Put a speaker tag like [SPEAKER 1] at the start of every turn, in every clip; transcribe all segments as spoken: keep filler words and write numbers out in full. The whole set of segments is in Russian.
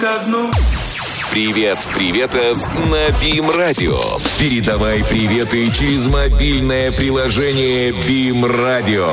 [SPEAKER 1] ко дну.
[SPEAKER 2] Привет, приветов на Бим Радио. Передавай приветы через мобильное приложение Бим Радио.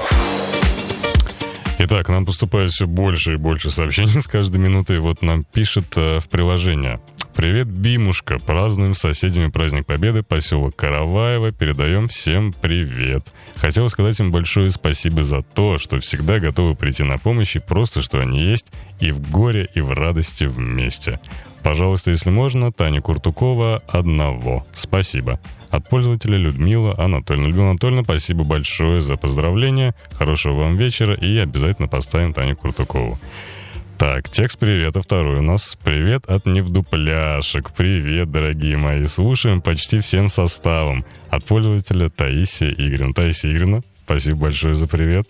[SPEAKER 3] Итак, нам поступает все больше и больше сообщений с каждой минутой. Вот нам пишет э, в приложение. Привет, Бимушка. Празднуем с соседями праздник Победы, поселок Караваево. Передаем всем привет. Хотел сказать им большое спасибо за то, что всегда готовы прийти на помощь и просто, что они есть и в горе, и в радости вместе. Пожалуйста, если можно, Таня Куртукова одного. Спасибо. От пользователя Людмила Анатольевна. Людмила Анатольевна, спасибо большое за поздравления. Хорошего вам вечера и обязательно поставим Таню Куртукову. Так, текст привета второй у нас. Привет от Невдупляшек. Привет, дорогие мои. Слушаем почти всем составом. От пользователя Таисия Игоревна. Таисия Игоревна, спасибо большое за привет.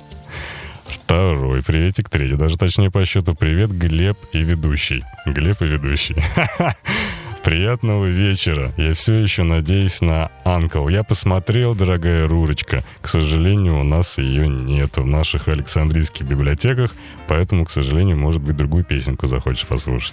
[SPEAKER 3] Второй приветик, третий, даже точнее по счету. Привет, Глеб и ведущий. Глеб и ведущий. Приятного вечера. Я все еще надеюсь на Анкл. Я посмотрел, дорогая Рурочка. К сожалению, у нас ее нет в наших Александрийских библиотеках, поэтому, к сожалению, может быть, другую песенку захочешь послушать.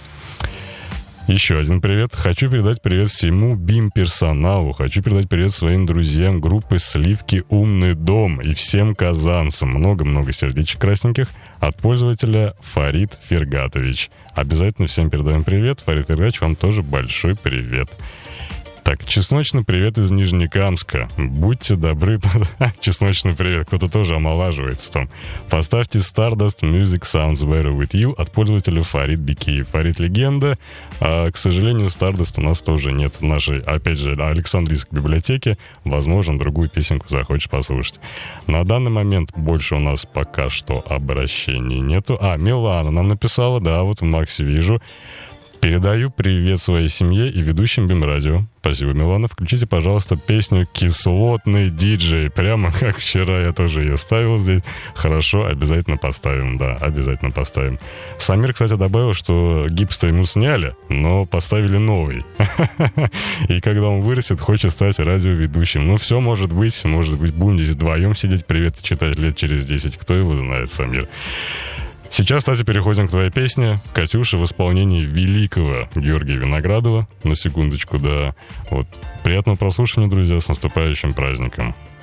[SPEAKER 3] Еще один привет. Хочу передать привет всему БИМ-персоналу. Хочу передать привет своим друзьям группы «Сливки. Умный дом» и всем казанцам. Много-много сердечек красненьких от пользователя Фарид Фергатович. Обязательно всем передаем привет. Фарид Фергатович, вам тоже большой привет. Так, чесночный привет из Нижнекамска. Будьте добры. Чесночный привет. Кто-то тоже омолаживается там. Поставьте Stardust Music Sounds Better With You от пользователя Фарид Бикиев. Фарид легенда. А, к сожалению, Stardust у нас тоже нет в нашей, опять же, Александрийской библиотеке. Возможно, другую песенку захочешь послушать. На данный момент больше у нас пока что обращений нету. А, Милана нам написала. Да, вот в Максе вижу. Передаю привет своей семье и ведущим Бим-радио. Спасибо, Милана. Включите, пожалуйста, песню «Кислотный диджей». Прямо как вчера я тоже ее ставил здесь. Хорошо, обязательно поставим, да, обязательно поставим. Самир, кстати, добавил, что гипс-то ему сняли, но поставили новый. И когда он вырастет, хочет стать радиоведущим. Ну, все может быть, может быть, будем здесь вдвоем сидеть, привет читать лет через десять. Кто его знает, Самир. Сейчас, кстати, переходим к твоей песне «Катюша» в исполнении великого Георгия Виноградова. На секундочку, да. Вот. Приятного прослушивания, друзья, с наступающим праздником.